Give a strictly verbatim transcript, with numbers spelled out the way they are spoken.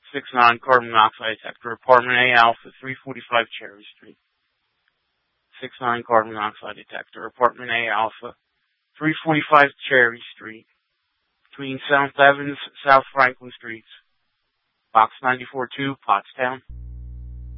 six nine carbon monoxide detector, apartment A Alpha, three forty-five Cherry Street. six nine carbon monoxide detector, apartment A Alpha, three forty-five Cherry Street, between South Evans, South Franklin Streets, box ninety-four two, Pottstown.